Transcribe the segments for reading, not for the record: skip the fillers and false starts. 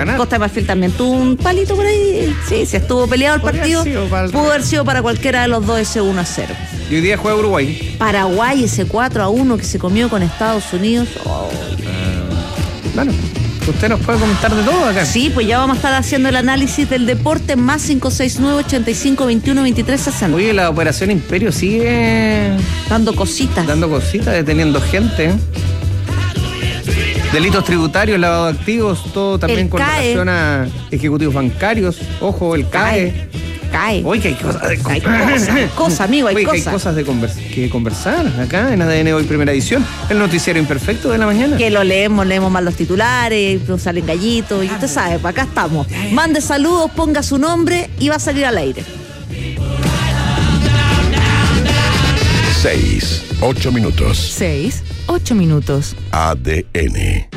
ganar. Costa de Marfil también tuvo un palito por ahí. Sí, se estuvo peleado el partido. Pudo haber sido para cualquiera de los dos ese 1-0. Y hoy día juega Uruguay. Paraguay, ese 4-1 que se comió con Estados Unidos. Bueno, usted nos puede comentar de todo acá. Sí, pues ya vamos a estar haciendo el análisis del deporte. Más 569-85-21-23-60. Oye, la Operación Imperio sigue dando cositas, deteniendo gente. Delitos tributarios, lavado de activos, todo también el con CAE. relación a ejecutivos bancarios. Ojo, el CAE. Oye, que hay cosas de amigo, hay Oye, cosas. que hay cosas que conversar acá en ADN Hoy Primera Edición, el noticiero imperfecto de la mañana. Que lo leemos mal los titulares, nos salen gallitos, y usted sabe, para acá estamos. Mande saludos, ponga su nombre y va a salir al aire. 6-8 minutos. 6-8 minutos. ADN.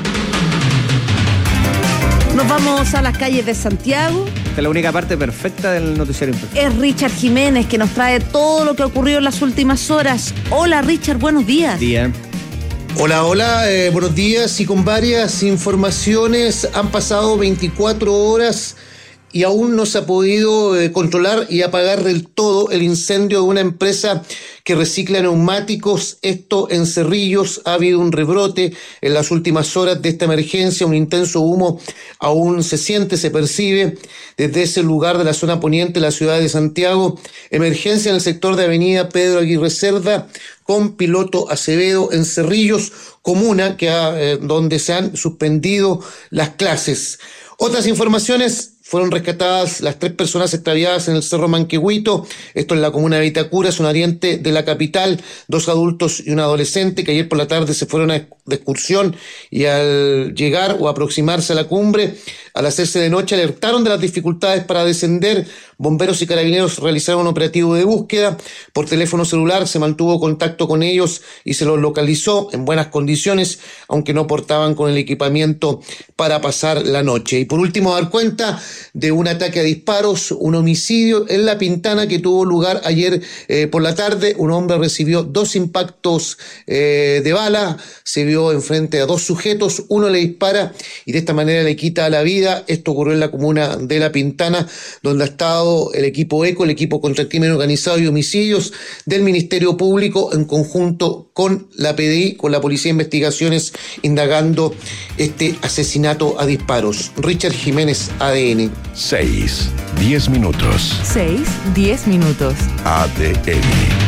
Nos vamos a las calles de Santiago. Esta es la única parte perfecta del noticiero imperfecto. Es Richard Jiménez que nos trae todo lo que ocurrió en las últimas horas. Hola Richard, buenos días. Día. Hola, buenos días, y con varias informaciones. Han pasado 24 horas y aún no se ha podido controlar y apagar del todo el incendio de una empresa que recicla neumáticos. Esto en Cerrillos. Ha habido un rebrote en las últimas horas de esta emergencia. Un intenso humo aún se siente, se percibe desde ese lugar de la zona poniente de la ciudad de Santiago. Emergencia en el sector de avenida Pedro Aguirre Cerda con Piloto Acevedo en Cerrillos, comuna donde se han suspendido las clases. Otras informaciones: fueron rescatadas las 3 personas extraviadas en el Cerro Manquehuito, esto en la comuna de Vitacura, zona oriente de la capital, 2 adultos y un adolescente que ayer por la tarde se fueron de excursión, y al llegar o aproximarse a la cumbre, al hacerse de noche, alertaron de las dificultades para descender. Bomberos y carabineros realizaron un operativo de búsqueda. Por teléfono celular se mantuvo contacto con ellos y se los localizó en buenas condiciones, aunque no portaban con el equipamiento para pasar la noche. Y por último, dar cuenta de un ataque a disparos, un homicidio en La Pintana que tuvo lugar ayer por la tarde. Un hombre recibió 2 impactos de bala, se vio enfrente a 2 sujetos, uno le dispara y de esta manera le quita la vida. Esto ocurrió en la comuna de La Pintana, donde ha estado el equipo ECO, el equipo contra el crimen organizado y homicidios del Ministerio Público, en conjunto con la PDI, con la Policía de Investigaciones, indagando este asesinato a disparos. Richard Jiménez, ADN. 6-10 minutos. 6-10 minutos. ADN.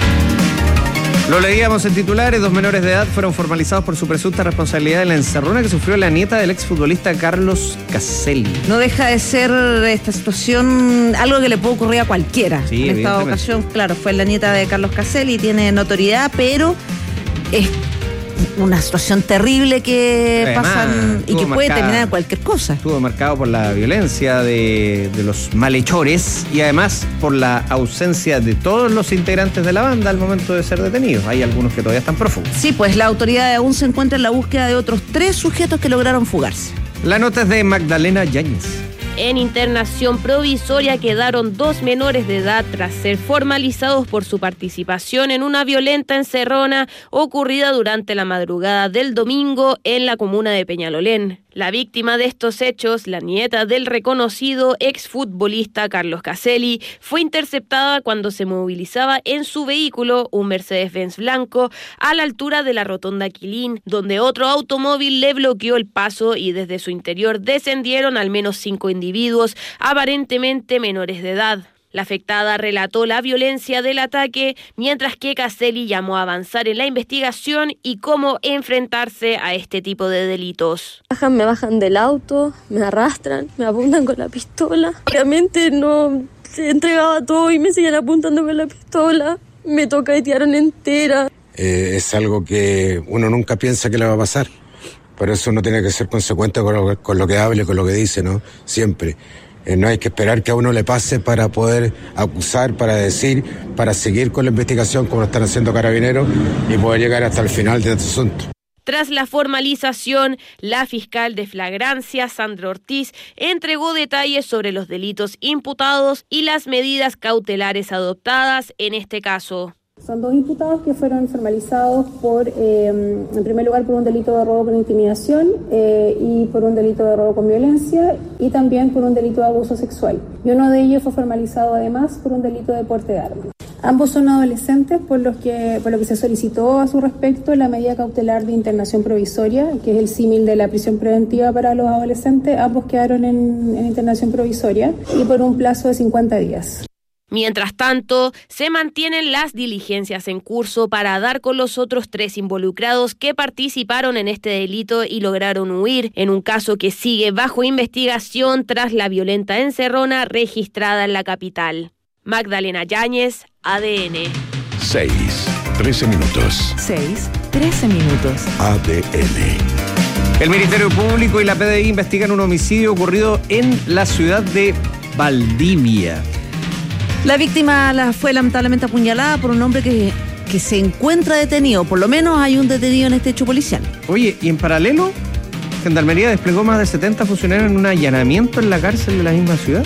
Lo leíamos en titulares: 2 menores de edad fueron formalizados por su presunta responsabilidad en la encerrona que sufrió la nieta del exfutbolista Carlos Caselli. No deja de ser esta situación algo que le puede ocurrir a cualquiera. Sí, en esta ocasión, claro, fue la nieta de Carlos Caselli, tiene notoriedad, pero es una situación terrible que pasan y que puede terminar en cualquier cosa. Estuvo marcado por la violencia de los malhechores y además por la ausencia de todos los integrantes de la banda al momento de ser detenidos. Hay algunos que todavía están prófugos. Sí, pues la autoridad aún se encuentra en la búsqueda de otros 3 sujetos que lograron fugarse. La nota es de Magdalena Yáñez. En internación provisoria quedaron 2 menores de edad tras ser formalizados por su participación en una violenta encerrona ocurrida durante la madrugada del domingo en la comuna de Peñalolén. La víctima de estos hechos, la nieta del reconocido exfutbolista Carlos Caselli, fue interceptada cuando se movilizaba en su vehículo, un Mercedes-Benz blanco, a la altura de la rotonda Quilín, donde otro automóvil le bloqueó el paso y desde su interior descendieron al menos 5 individuos, aparentemente menores de edad. La afectada relató la violencia del ataque, mientras que Caselli llamó a avanzar en la investigación y cómo enfrentarse a este tipo de delitos. Me bajan del auto, me arrastran, me apuntan con la pistola. Obviamente no se entregaba todo y me siguen apuntando con la pistola. Me tocatearon entera. Es algo que uno nunca piensa que le va a pasar. Por eso uno tiene que ser consecuente con lo que hable, con lo que dice, ¿no? Siempre. No hay que esperar que a uno le pase para poder acusar, para decir, para seguir con la investigación como lo están haciendo Carabineros y poder llegar hasta el final de este asunto. Tras la formalización, la fiscal de flagrancia, Sandra Ortiz, entregó detalles sobre los delitos imputados y las medidas cautelares adoptadas en este caso. Son 2 imputados que fueron formalizados en primer lugar, por un delito de robo con intimidación y por un delito de robo con violencia y también por un delito de abuso sexual. Y uno de ellos fue formalizado además por un delito de porte de armas. Ambos son adolescentes, por lo que se solicitó a su respecto la medida cautelar de internación provisoria, que es el símil de la prisión preventiva para los adolescentes. Ambos quedaron en internación provisoria y por un plazo de 50 días. Mientras tanto, se mantienen las diligencias en curso para dar con los otros 3 involucrados que participaron en este delito y lograron huir, en un caso que sigue bajo investigación tras la violenta encerrona registrada en la capital. Magdalena Yáñez, ADN. 6:13 minutos. 6:13 minutos. ADN. El Ministerio Público y la PDI investigan un homicidio ocurrido en la ciudad de Valdivia. La víctima fue lamentablemente apuñalada por un hombre que se encuentra detenido. Por lo menos hay un detenido en este hecho policial. Oye, y en paralelo, Gendarmería desplegó más de 70 funcionarios en un allanamiento en la cárcel de la misma ciudad.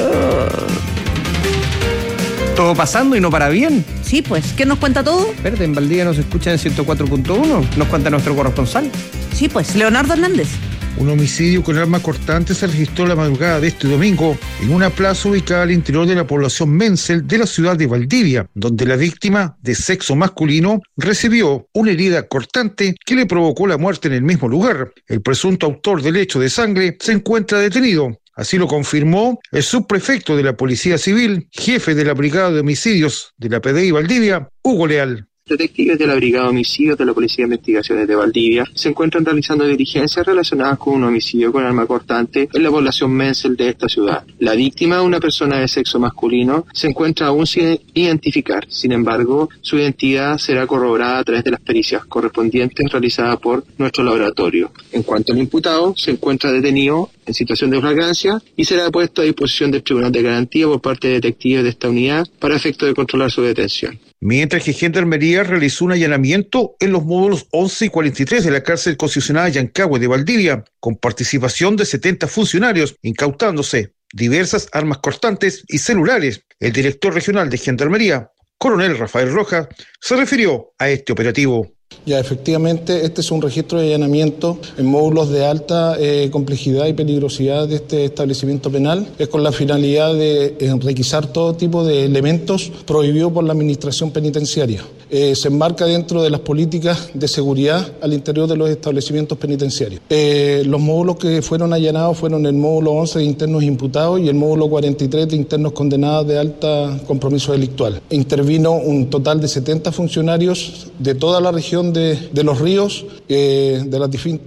Todo pasando y no para bien. Sí, pues, ¿qué nos cuenta todo? Espérate, en Valdivia nos escuchan en 104.1. Nos cuenta nuestro corresponsal. Sí, pues, Leonardo Hernández. Un homicidio con arma cortante se registró la madrugada de este domingo en una plaza ubicada al interior de la población Menzel de la ciudad de Valdivia, donde la víctima, de sexo masculino, recibió una herida cortante que le provocó la muerte en el mismo lugar. El presunto autor del hecho de sangre se encuentra detenido. Así lo confirmó el subprefecto de la Policía Civil, jefe de la Brigada de Homicidios de la PDI Valdivia, Hugo Leal. Detectives de la Brigada de Homicidios de la Policía de Investigaciones de Valdivia se encuentran realizando diligencias relacionadas con un homicidio con arma cortante en la población Menzel de esta ciudad. La víctima, una persona de sexo masculino, se encuentra aún sin identificar. Sin embargo, su identidad será corroborada a través de las pericias correspondientes realizadas por nuestro laboratorio. En cuanto al imputado, se encuentra detenido en situación de flagrancia y será puesto a disposición del Tribunal de Garantía por parte de detectives de esta unidad para efecto de controlar su detención. Mientras que Gendarmería realizó un allanamiento en los módulos 11 y 43 de la cárcel concesionada Yancahue de Valdivia, con participación de 70 funcionarios, incautándose diversas armas cortantes y celulares. El director regional de Gendarmería, coronel Rafael Rojas, se refirió a este operativo. Ya, efectivamente, este es un registro de allanamiento en módulos de alta complejidad y peligrosidad de este establecimiento penal. Es con la finalidad de requisar todo tipo de elementos prohibidos por la administración penitenciaria. Se enmarca dentro de las políticas de seguridad al interior de los establecimientos penitenciarios. Los módulos que fueron allanados fueron el módulo 11 de internos imputados y el módulo 43 de internos condenados de alta compromiso delictual. Intervino un total de 70 funcionarios de toda la región de Los Ríos, de las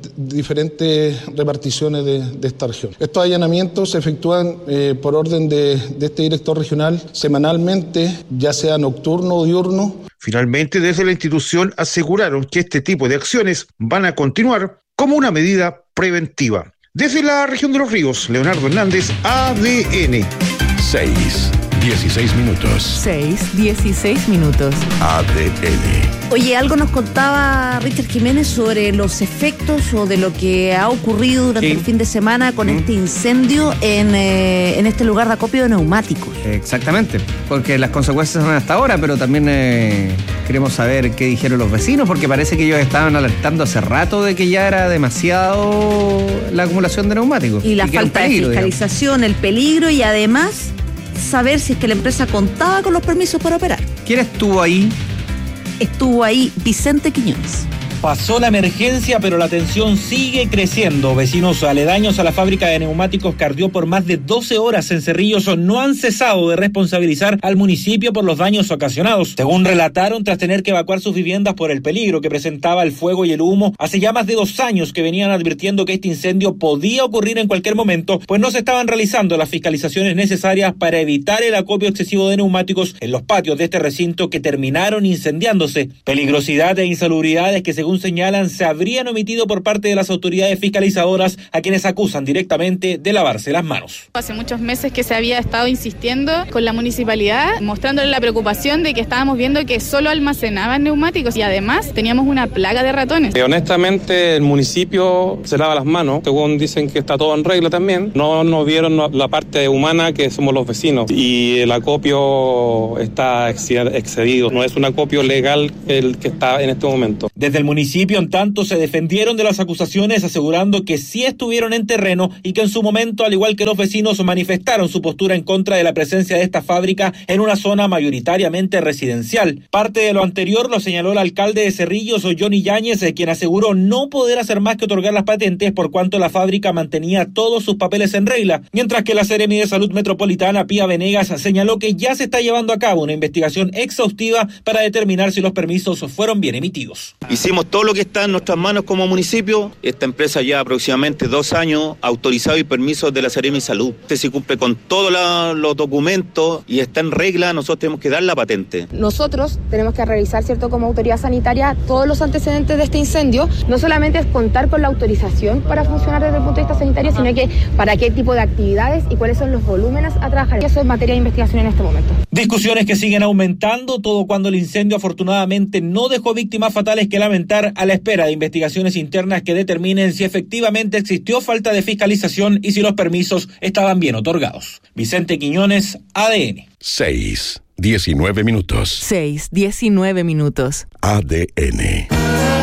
diferentes reparticiones de esta región. Estos allanamientos se efectúan por orden de este director regional semanalmente, ya sea nocturno o diurno. Finalmente, desde la institución aseguraron que este tipo de acciones van a continuar como una medida preventiva. Desde la región de Los Ríos, Leonardo Hernández, ADN. 6:16 minutos. 6:16 minutos. ADN. Oye, algo nos contaba Richard Jiménez sobre los efectos o de lo que ha ocurrido durante el fin de semana con este incendio en este lugar de acopio de neumáticos. Exactamente, porque las consecuencias son hasta ahora, pero también queremos saber qué dijeron los vecinos, porque parece que ellos estaban alertando hace rato de que ya era demasiado la acumulación de neumáticos. Y la falta de fiscalización, el peligro y además saber si es que la empresa contaba con los permisos para operar. ¿Quién estuvo ahí? Estuvo ahí Vicente Quiñones. Pasó la emergencia, pero la tensión sigue creciendo. Vecinos aledaños a la fábrica de neumáticos que ardió por más de 12 horas en Cerrillos no han cesado de responsabilizar al municipio por los daños ocasionados. Según relataron, tras tener que evacuar sus viviendas por el peligro que presentaba el fuego y el humo, hace ya más de 2 años que venían advirtiendo que este incendio podía ocurrir en cualquier momento, pues no se estaban realizando las fiscalizaciones necesarias para evitar el acopio excesivo de neumáticos en los patios de este recinto que terminaron incendiándose. Peligrosidad e insalubridades que, según según señalan, se habrían omitido por parte de las autoridades fiscalizadoras, a quienes acusan directamente de lavarse las manos. Hace muchos meses que se había estado insistiendo con la municipalidad, mostrándole la preocupación de que estábamos viendo que solo almacenaban neumáticos y además teníamos una plaga de ratones. Honestamente, el municipio se lava las manos, según dicen que está todo en regla también. No nos vieron la parte humana que somos los vecinos y el acopio está excedido. No es un acopio legal el que está en este momento. Desde el municipio, en tanto, se defendieron de las acusaciones, asegurando que sí estuvieron en terreno y que en su momento, al igual que los vecinos, manifestaron su postura en contra de la presencia de esta fábrica en una zona mayoritariamente residencial. Parte de lo anterior lo señaló el alcalde de Cerrillos, Johnny Yáñez, quien aseguró no poder hacer más que otorgar las patentes por cuanto la fábrica mantenía todos sus papeles en regla, mientras que la Seremi de Salud Metropolitana, Pía Venegas, señaló que ya se está llevando a cabo una investigación exhaustiva para determinar si los permisos fueron bien emitidos. Hicimos todo lo que está en nuestras manos como municipio. Esta empresa ya aproximadamente 2 años autorizado y permisos de la Seremi de Salud. Se cumple con todos los documentos y está en regla, nosotros tenemos que dar la patente. Nosotros tenemos que revisar, ¿cierto?, como autoridad sanitaria, todos los antecedentes de este incendio. No solamente es contar con la autorización para funcionar desde el punto de vista sanitario, sino que para qué tipo de actividades y cuáles son los volúmenes a trabajar. Eso es materia de investigación en este momento. Discusiones que siguen aumentando, todo cuando el incendio afortunadamente no dejó víctimas fatales que lamentar, a la espera de investigaciones internas que determinen si efectivamente existió falta de fiscalización y si los permisos estaban bien otorgados. Vicente Quiñones, ADN. 6:19 minutos. 6:19 minutos. ADN.